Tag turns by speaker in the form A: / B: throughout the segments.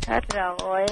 A: Hết rồi.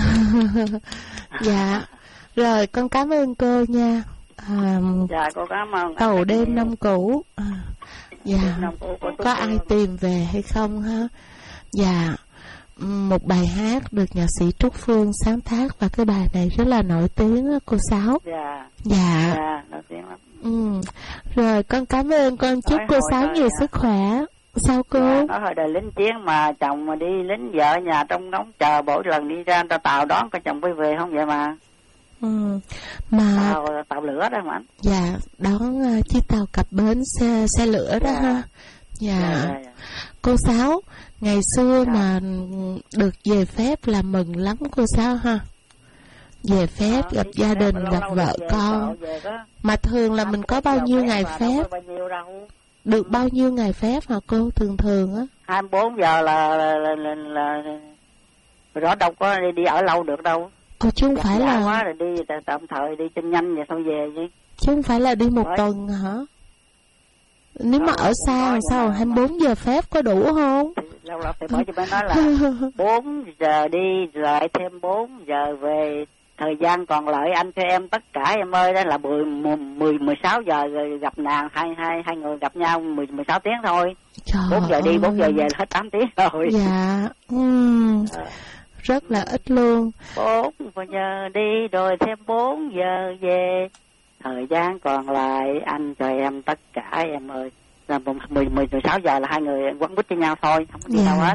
B: Dạ. Rồi con cảm ơn cô nha.
A: Dạ cô cảm ơn.
B: Tàu đêm năm cũ. Dạ. Có ai tìm về hay không ha? Dạ. Một bài hát được nhạc sĩ Trúc Phương sáng tác và cái bài này rất là nổi tiếng đó, cô Sáu.
A: Dạ.
B: Dạ.
A: Dạ, nổi tiếng lắm.
B: Rồi con cảm ơn, con chúc cô Sáu nhiều sức khỏe. Sao cô?
A: Dạ, nói hồi đời lính chiến mà chồng mà đi lính, vợ nhà trong đóng chờ mỗi lần đi ra ta tàu đón có chồng quay về không vậy mà.
B: Mà
A: tàu lửa đó mà anh.
B: Dạ, đón chiếc tàu cập bến xe lửa đó ha. Dạ. Cô Sáu, ngày xưa mà được về phép là mừng lắm cô Sáu ha. Về phép gặp gia đình, gặp vợ con. Mà thường là mình có bao nhiêu ngày phép? Được bao nhiêu ngày phép hả cô? Thường á
A: 24 giờ là rõ đâu có đi ở lâu được đâu.
B: Chứ không phải là
A: quá rồi đi tạm thời đi chân nhanh vậy thôi về chứ.
B: Chứ không phải là đi một tuần hả? Nếu mà ở xa sao 24 giờ phép có đủ không?
A: Lâu thì bởi cho bên nói là 4 giờ đi lại thêm 4 giờ về, thời gian còn lại anh cho em tất cả em ơi, đó là 16 giờ rồi gặp nàng, hai người gặp nhau 16 tiếng thôi.
B: Trời
A: 4 giờ đi 4 giờ về hết 8 tiếng rồi.
B: Dạ. Rất là ít luôn.
A: 4 giờ đi rồi thêm 4 giờ về, thời gian còn lại anh cho em tất cả em ơi. Là 16 giờ là hai người quấn quýt với nhau thôi, không có đi đâu hết.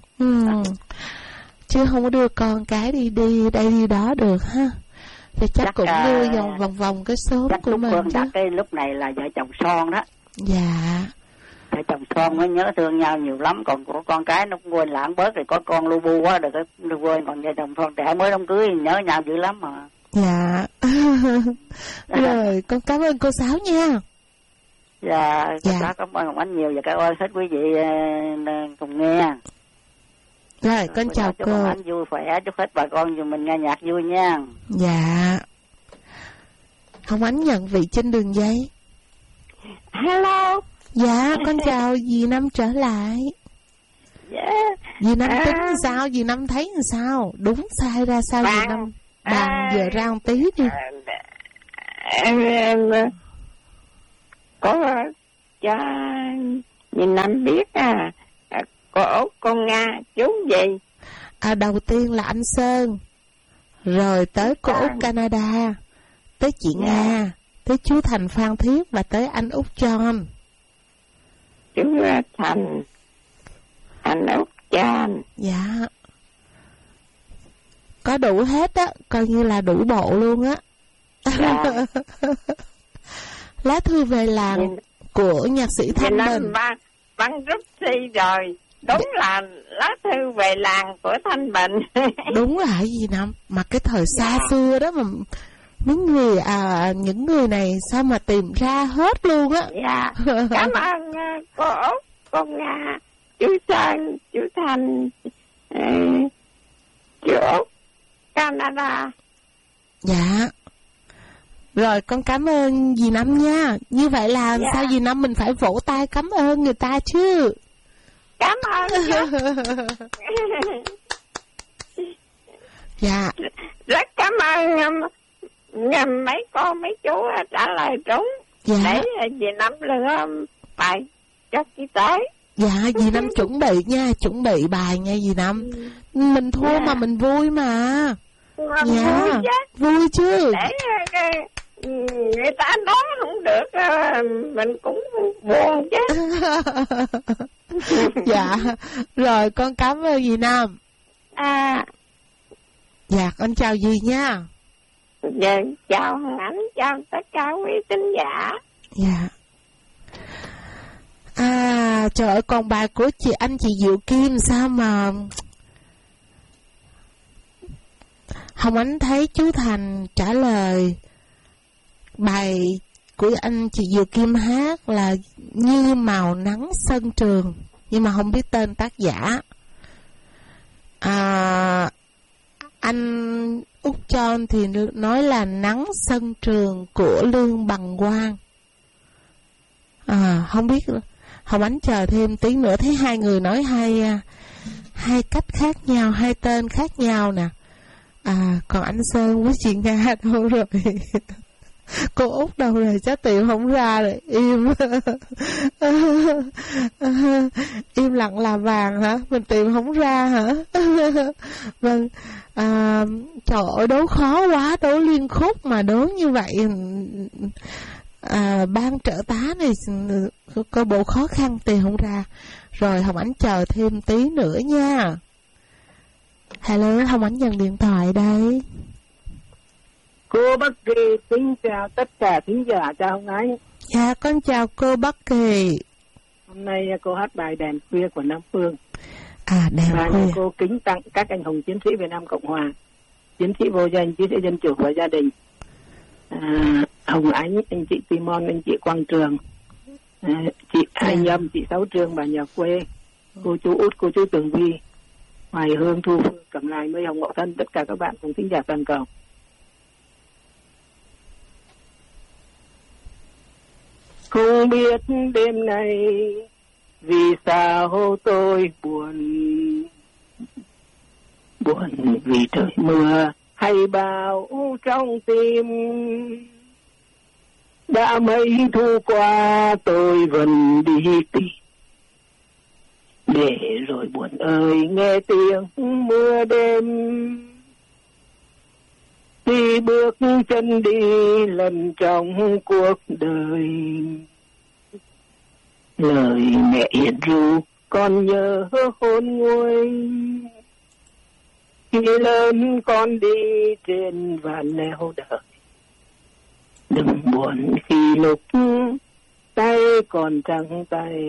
B: Chứ không có đưa con cái đi đây đi đó được ha. Thì chắc cũng đưa vòng cái số của mình chứ.
A: Cái lúc này là vợ chồng son đó.
B: Dạ.
A: Vợ chồng son mới nhớ thương nhau nhiều lắm, còn của con cái nó cũng quên lãng bớt rồi, có con lu bu quá rồi nó quên, còn vợ chồng son trẻ mới đám cưới nhớ nhau dữ lắm mà.
B: Dạ. Rồi con cảm ơn cô Sáu nha.
A: Dạ, cảm ơn anh nhiều và cảm ơn hết quý vị cùng nghe.
B: Rồi con chào cô.
A: Chúc anh vui khỏe, chúc hết bà con dù mình nghe nhạc vui nha.
B: Dạ. Hồng Ánh nhận vị trên đường dây.
C: Hello.
B: Dạ, con chào dì Năm trở lại.
C: Dạ.
B: Dì Năm tính sao? Dì Năm thấy sao? Đúng sai ra sao dì Năm? Bàn giờ ra một tí đi.
C: Em có cho dì Năm biết cô Út, con Nga, chú gì?
B: Đầu tiên là anh Sơn, rồi tới cô Út Canada, tới chị Nga, tới chú Thành Phan Thiết và tới anh Út John.
C: Chú Thành, anh Út John.
B: Dạ. Có đủ hết á, coi như là đủ bộ luôn á.
C: Dạ.
B: Lá thư về làng của nhạc sĩ Thanh Bình.
C: Bắn rút thi rồi. Đúng là lá thư về làng của Thanh Bình.
B: Đúng là gì Năm? Mà cái thời xa xưa đó mà mấy người những người này sao mà tìm ra hết luôn á.
C: Dạ. Cảm ơn cô Út, con Nga, chú Sơn, chú Thanh, chú Út Canada.
B: Dạ. Rồi con cảm ơn dì Năm nha. Như vậy là sao dì Năm mình phải vỗ tay cảm ơn người ta chứ.
C: Cảm ơn.
B: Dạ.
C: Rất cảm ơn mấy con mấy chú trả lời đúng.
B: Dạ.
C: Để dì Năm lựa bài cho chị tới.
B: Dạ dì Năm chuẩn bị nha, chuẩn bị bài nha dì Năm. Mình thua mà mình vui mà. Dạ. Vui chứ.
C: Để người ta nói không được mình cũng buồn chứ.
B: Dạ. Rồi con cảm ơn dì Năm. Dạ con chào dì nha.
C: Dạ chào Hằng Ánh, chào tất cả quý tín giả.
B: Dạ. Trời ơi, còn bài của chị Diệu Kim sao mà Hồng Ánh thấy chú Thành trả lời bài của chị Diệu Kim hát là Như Màu Nắng Sân Trường, nhưng mà không biết tên tác giả. Anh Út John thì nói là Nắng Sân Trường của Lương Bằng Quang. Không biết, Hồng Ánh chờ thêm tí nữa, thấy hai người nói 2 cách khác nhau, 2 tên khác nhau nè. Còn anh Sơn với chị Nga đâu rồi? Cô Út đâu rồi? Chắc tìm không ra rồi. Im lặng là vàng hả? Mình tìm không ra hả? Vâng. Trời ơi, đố khó quá, đố liên khúc mà đố như vậy. Ban trợ tá này có bộ khó khăn tìm không ra. Rồi Hồng Ánh chờ thêm tí nữa nha. Hello, Hồng Ánh nhận điện thoại đây.
D: Cô Bắc Kỳ kính chào tất cả khán giả, chào Hồng Ánh.
B: Dạ, con chào cô Bắc Kỳ.
D: Hôm nay cô hát bài Đèn Khuya của Nam Phương.
B: Đèn khuya.
D: Cô kính tặng các anh hùng chiến sĩ Việt Nam Cộng Hòa, chiến sĩ vô danh, chiến sĩ dân chủ và gia đình. Hồng Ánh, anh chị Timon, anh chị Quang Trường, chị Hai Nhâm, chị Sáu Trương, bà nhà quê, cô chú Út, cô chú Tường Vi, Hoài Hương, Thu Phương, Cẩm Lai, Mây Hồng, Ngộ Thân, tất cả các bạn cùng khán giả toàn cầu. Không biết đêm nay vì sao tôi buồn, buồn vì trời mưa hay bão trong tim. Đã mấy thu qua tôi vẫn đi tìm, để rồi buồn ơi nghe tiếng mưa đêm. Khi bước chân đi lần trong cuộc đời, lời mẹ hiền ru con nhớ khôn nguôi. Khi lớn con đi trên vạn nẻo đời, đừng buồn khi lúc tay còn trắng tay.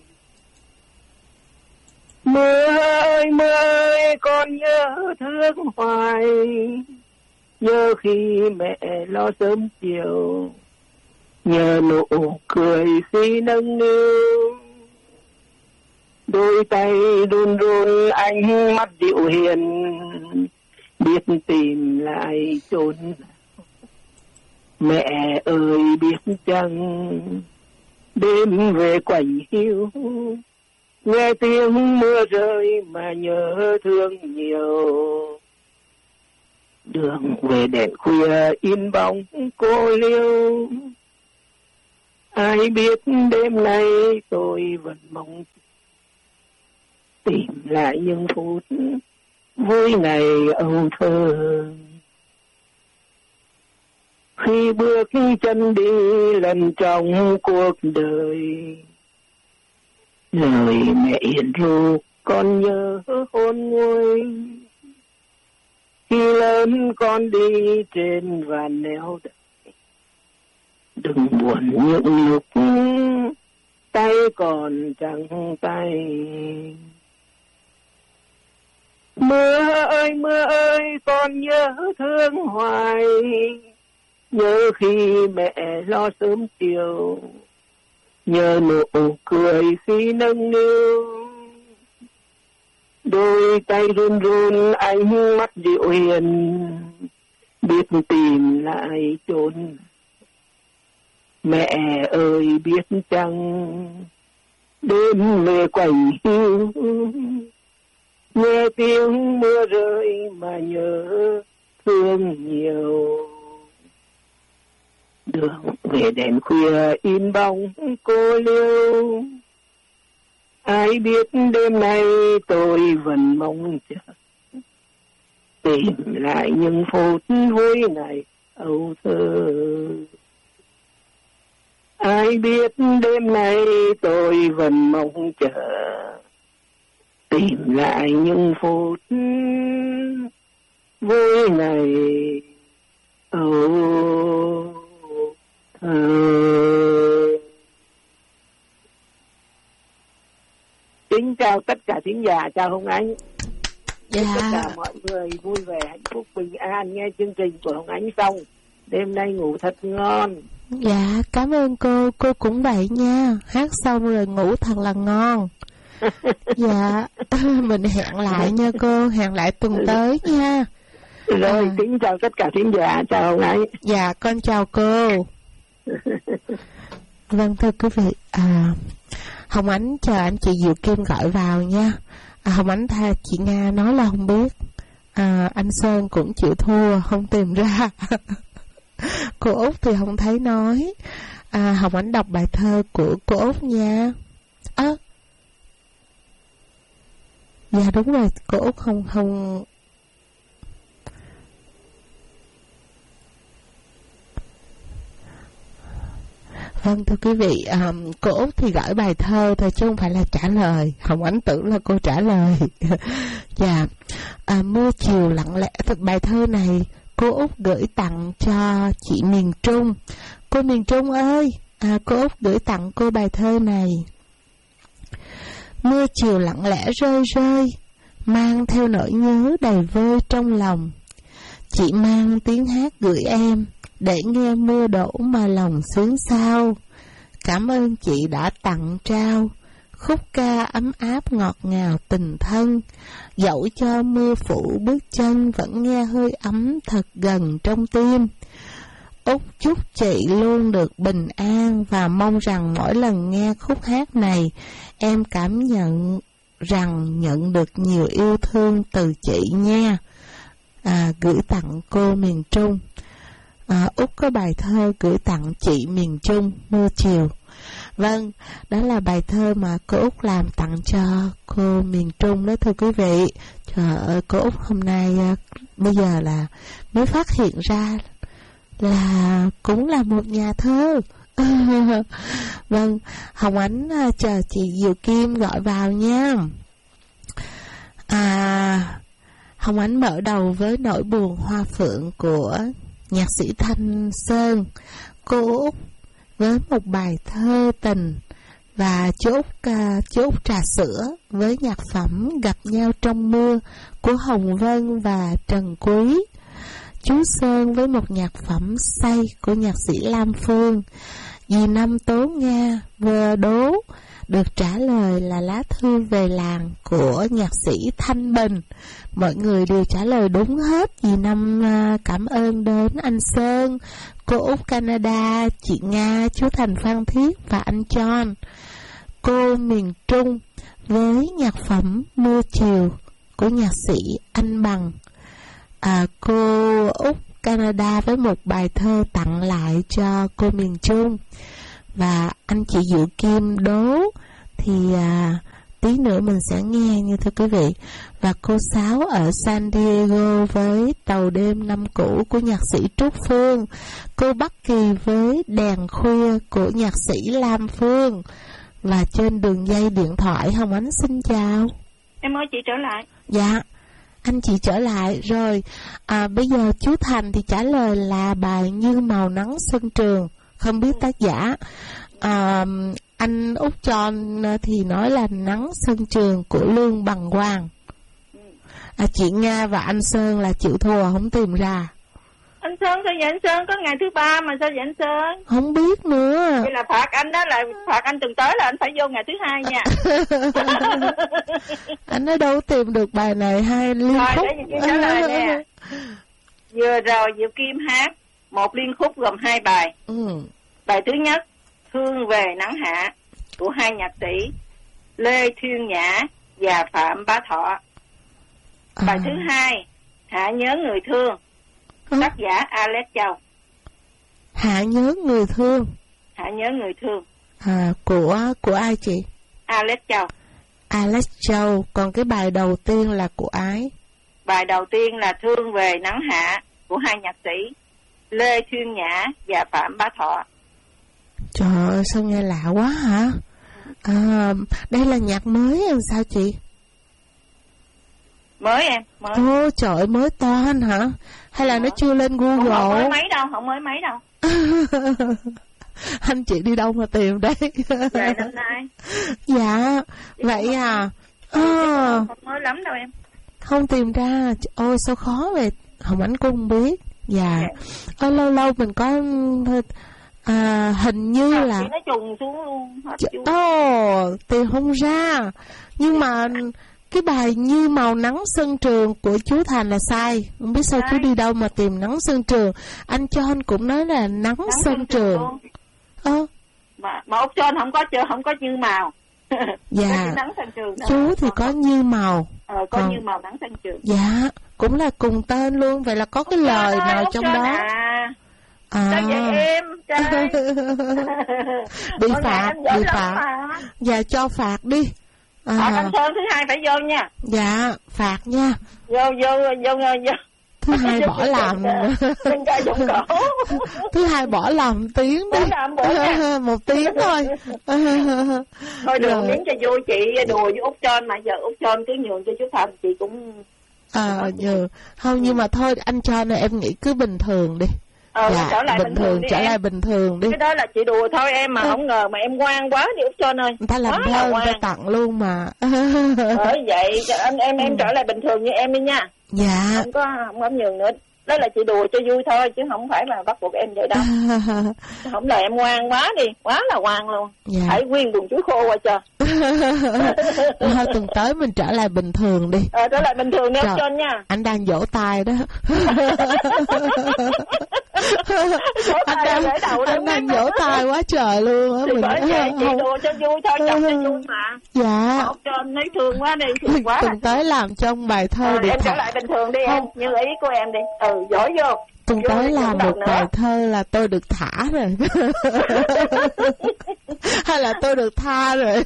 D: Mưa ơi con nhớ thương hoài, nhớ khi mẹ lo sớm chiều, nhớ nụ cười khi nâng niu. Đôi tay run run ánh mắt dịu hiền, biết tìm lại chốn. Mẹ ơi biết chăng đêm về quạnh hiu, nghe tiếng mưa rơi mà nhớ thương nhiều. Đường về đèn khuya in bóng cô liêu, ai biết đêm nay tôi vẫn mong tìm lại những phút vui ngày âu thơ. Khi bước chân đi lần trong cuộc đời, lời mẹ hiền ru con nhớ khôn nguôi. Khi lớn con đi trên vạn nẻo đời, đừng buồn những lúc tay còn trắng tay. Mưa ơi con nhớ thương hoài, nhớ khi mẹ lo sớm chiều, nhớ nụ cười khi nâng niu. Đôi tay run run ánh mắt dịu hiền, biết tìm lại chốn. Mẹ ơi biết chăng đêm về quạnh hiu, nghe tiếng mưa rơi mà nhớ thương nhiều. Đường về đèn khuya in bóng cô liêu, ai biết đêm nay tôi vẫn mong chờ tìm lại những phút vui ngày âu thơ. Ai biết đêm nay tôi vẫn mong chờ tìm lại những phút vui ngày âu thơ. Kính chào tất cả thính giả, chào Hồng Ánh.
B: Dạ.
D: Tất cả mọi người vui vẻ, hạnh phúc, bình an nghe chương trình của Hồng Ánh xong. Đêm nay ngủ thật ngon.
B: Dạ, cảm ơn cô cũng vậy nha. Hát xong rồi ngủ thật là ngon. Dạ, mình hẹn lại nha cô, hẹn lại tuần tới nha.
D: Rồi, kính chào tất cả thính giả, chào Hồng Ánh.
B: Dạ, con chào cô. Vâng, thưa quý vị, Hồng Ánh chờ anh chị Diệu Kim gọi vào nha. Hồng Ánh tha chị Nga nói là không biết. Anh Sơn cũng chịu thua, không tìm ra. Cô Út thì không thấy nói. Hồng Ánh đọc bài thơ của cô Út nha. Dạ đúng rồi, cô Út không. Vâng thưa quý vị, cô Út thì gửi bài thơ thôi chứ không phải là trả lời. Hồng Ánh tưởng là cô trả lời. Dạ, mưa chiều lặng lẽ. Bài thơ này cô Út gửi tặng cho chị miền Trung. Cô miền Trung ơi, cô Út gửi tặng cô bài thơ này. Mưa chiều lặng lẽ rơi rơi, mang theo nỗi nhớ đầy vơi trong lòng. Chị mang tiếng hát gửi em, để nghe mưa đổ mà lòng xuyến sao. Cảm ơn chị đã tặng trao khúc ca ấm áp ngọt ngào tình thân. Dẫu cho mưa phủ bước chân, vẫn nghe hơi ấm thật gần trong tim. Út chúc chị luôn được bình an, và mong rằng mỗi lần nghe khúc hát này, em cảm nhận rằng nhận được nhiều yêu thương từ chị nha. Gửi tặng cô miền Trung. Út có bài thơ gửi tặng chị miền Trung, mưa chiều. Vâng, đó là bài thơ mà cô Út làm tặng cho cô miền Trung đó thưa quý vị. Trời ơi, cô Út hôm nay bây giờ là mới phát hiện ra là cũng là một nhà thơ. Vâng, Hồng Ánh chờ chị Diệu Kim gọi vào nha. Hồng Ánh mở đầu với nỗi buồn hoa phượng của nhạc sĩ Thanh Sơn. Cô Út với một bài thơ tình, và chú Út trà sữa với nhạc phẩm Gặp nhau trong mưa của Hồng Vân và Trần Quý. Chú Sơn với một nhạc phẩm Say của nhạc sĩ Lam Phương. Dì Năm Tố Nga vừa đố được trả lời là lá thư về làng của nhạc sĩ Thanh Bình. Mọi người đều trả lời đúng hết. Dì Năm cảm ơn đến anh Sơn, cô Út Canada, chị Nga, chú Thành Phan Thiết và anh John. Cô miền Trung với nhạc phẩm Mưa chiều của nhạc sĩ Anh Bằng. Cô Út Canada với một bài thơ tặng lại cho cô miền Trung. Và anh chị Diệu Kim đố thì tí nữa mình sẽ nghe như thưa quý vị. Và cô Sáu ở San Diego với Tàu đêm năm cũ của nhạc sĩ Trúc Phương. Cô Bắc Kỳ với Đèn khuya của nhạc sĩ Lam Phương. Và trên đường dây điện thoại Hồng Ánh xin chào.
C: Em ơi, chị trở lại.
B: Dạ, anh chị trở lại rồi. Bây giờ chú Thành thì trả lời là bài Như màu nắng sân trường, không biết tác giả. Anh Út Tròn thì nói là Nắng sân trường của Lương Bằng Quang. Chị Nga và anh Sơn là chịu thua, không tìm ra.
C: Anh Sơn sao vậy? Anh Sơn có ngày thứ ba mà sao vậy anh Sơn?
B: Không biết nữa.
C: Vậy là phạt anh đó, là phạt anh tuần tới là anh phải vô ngày thứ hai nha.
B: Anh nói đâu tìm được bài này hay liên khúc.
C: Rồi để trả lời nè. Vừa rồi Diệu Kim hát một liên khúc gồm 2 bài. Bài thứ nhất Thương về nắng hạ của 2 nhạc sĩ Lê Thiên Nhã và Phạm Bá Thọ. Bài thứ 2 Hạ nhớ người thương, tác giả Alex Châu.
B: Hạ nhớ người thương.
C: Hạ nhớ người thương.
B: Của ai chị?
C: Alex Châu.
B: Alex Châu. Còn cái bài đầu tiên là của ai?
C: Bài đầu tiên là Thương về nắng hạ của 2 nhạc sĩ Lê Thiên Nhã và Phạm Bá Thọ.
B: Trời ơi, sao nghe lạ quá hả? Đây là nhạc mới hay sao chị?
C: Mới em, mới.
B: Ô trời ơi, mới toan hả? Hay là nó chưa lên Google?
C: Không mới mấy đâu, không mới mấy đâu.
B: Anh chị đi đâu mà tìm đây?
C: Về năm nay.
B: Dạ, vậy à?
C: Không mới lắm đâu em.
B: Không tìm ra. Ôi sao khó vậy? Hồng Ánh cũng không biết. Dạ. Lâu lâu mình có hình như là
C: nó trùng xuống luôn hết.
B: tìm không ra. Nhưng mà cái bài Như màu nắng sân trường của chú Thành là sai. Không biết sao chú đi đâu mà tìm nắng sân trường. Anh John cũng nói là nắng sân trường.
C: Mà Út John không có như màu.
B: Dạ.
C: Nắng Thanh Trường đó.
B: Chú thì có Như Màu.
C: Có Như Màu, Nắng Thanh Trường.
B: Dạ, cũng là cùng tên luôn. Vậy là có cái lời nào trong đó?
C: Sao vậy em?
B: Bị phạt. Dạ, cho phạt đi.
C: Thanh Sơn thứ hai phải vô nha.
B: Dạ, phạt nha.
C: Vô.
B: Thứ hai bỏ làm. Thứ hai bỏ làm tiếng đi. 1 tiếng thôi.
C: Thôi được, miếng cho vui, chị đùa với Út Trơn mà giờ Út Trơn cứ nhường cho chú Thành chị cũng
B: không, nhưng mà thôi anh cho này em nghĩ cứ bình thường đi.
C: Dạ, trở lại bình thường đi,
B: trở lại bình thường đi.
C: Cái đó là chị đùa thôi em, mà không ngờ mà em ngoan quá đi Út Trơn ơi.
B: Người ta làm thơ người ta tặng luôn mà.
C: Bởi vậy em trở lại bình thường như em đi nha.
B: Dạ.
C: Không có nhường nữa. Đó là chị đùa cho vui thôi chứ không phải mà bắt buộc em vậy đâu. Không là em ngoan quá đi, quá là ngoan luôn.
B: Dạ.
C: Hãy nguyên buồn chuối khô qua cho.
B: Thôi tuần tới mình trở lại bình thường đi.
C: Trở lại bình thường đi Út Trơn nha.
B: Anh đang vỗ tay đó. Anh đang vỗ tay quá trời luôn á.
C: Mình chị đùa cho vui thôi, chọc cho vui mà.
B: Dạ.
C: Út Trơn thấy thương quá đi, thương quá.
B: Tuần tới làm cho ông bài thơ được.
C: Em trở lại bình thường đi em, như ý của em đi. Giỏi vô.
B: Tuần tới làm một bài thơ là tôi được thả rồi. Hay là tôi được tha rồi.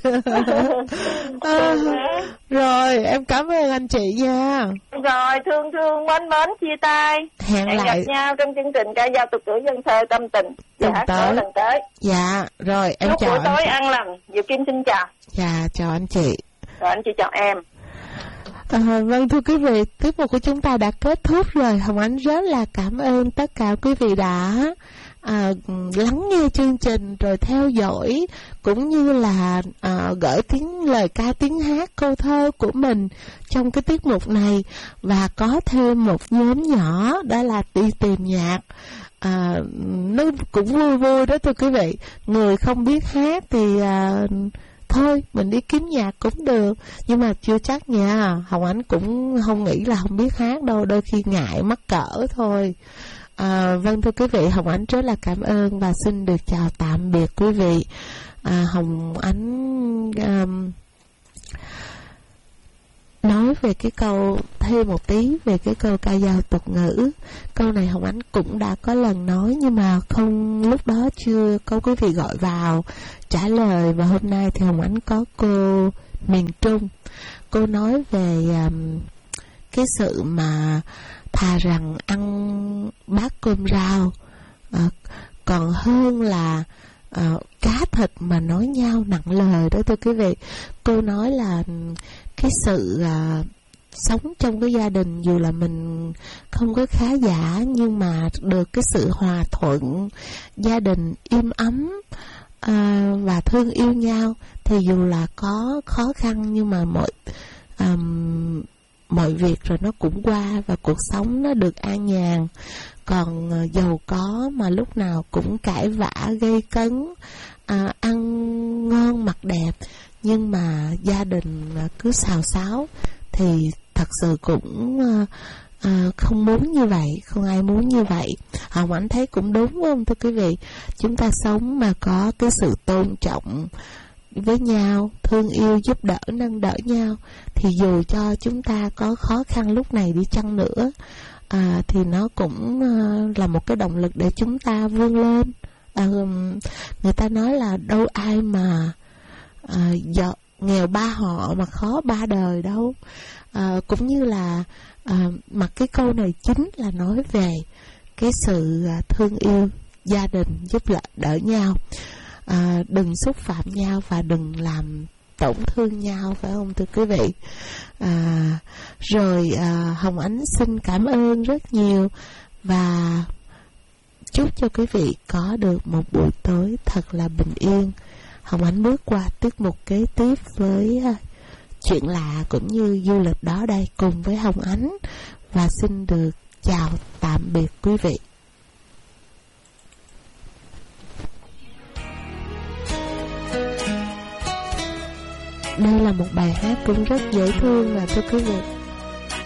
B: Rồi em cảm ơn anh chị nha.
C: Rồi thương mến chia tay.
B: Hẹn lại
C: gặp nhau trong chương trình ca dao tục ngữ dân thơ tâm tình
B: lần
C: tới.
B: Dạ rồi em chào
C: buổi
B: anh.
C: Tối an lành. Diệu Kim xin chào.
B: Dạ chào anh chị.
C: Rồi anh chị chào em.
B: Vâng thưa quý vị, tiết mục của chúng ta đã kết thúc rồi. Hồng Ánh rất là cảm ơn tất cả quý vị đã lắng nghe chương trình rồi theo dõi, cũng như là gửi lời ca tiếng hát câu thơ của mình trong cái tiết mục này. Và có thêm một nhóm nhỏ đó là đi tìm nhạc. Nó cũng vui vui đó thưa quý vị. Người không biết hát thì thôi mình đi kiếm nhạc cũng được, nhưng mà chưa chắc nha. Hồng Ánh cũng không nghĩ là không biết hát đâu, đôi khi ngại mắc cỡ thôi. Vâng thưa quý vị, Hồng Ánh rất là cảm ơn và xin được chào tạm biệt quý vị. Hồng Ánh nói về cái câu, thêm một tí về cái câu ca dao tục ngữ. Câu này Hồng Ánh cũng đã có lần nói, nhưng mà không, lúc đó chưa có quý vị gọi vào trả lời. Và hôm nay thì Hồng Ánh có cô miền Trung. Cô nói về cái sự mà thà rằng ăn bát cơm rau còn hơn là cá thịt mà nói nhau nặng lời đó thưa quý vị. Cô nói là cái sự sống trong cái gia đình, dù là mình không có khá giả, nhưng mà được cái sự hòa thuận, gia đình im ấm và thương yêu nhau, thì dù là có khó khăn nhưng mà mọi việc rồi nó cũng qua và cuộc sống nó được an nhàn. Còn giàu có mà lúc nào cũng cãi vã gây cấn, ăn ngon mặc đẹp nhưng mà gia đình cứ xào xáo thì thật sự cũng không muốn như vậy, không ai muốn như vậy. Hồng Ánh thấy cũng đúng không thưa quý vị? Chúng ta sống mà có cái sự tôn trọng với nhau, thương yêu, giúp đỡ, nâng đỡ nhau, thì dù cho chúng ta có khó khăn lúc này đi chăng nữa, thì nó cũng là một cái động lực để chúng ta vươn lên. Người ta nói là đâu ai mà nghèo ba họ mà khó ba đời đâu. Cũng như là mà cái câu này chính là nói về cái sự thương yêu, gia đình, giúp đỡ nhau. Đừng xúc phạm nhau và đừng làm tổn thương nhau, phải không thưa quý vị? Rồi Hồng Ánh xin cảm ơn rất nhiều và chúc cho quý vị có được một buổi tối thật là bình yên. Hồng Ánh bước qua tiết mục kế tiếp với chuyện lạ cũng như du lịch đó đây cùng với Hồng Ánh, và xin được chào tạm biệt quý vị. Đây là một bài hát cũng rất dễ thương thưa quý vị.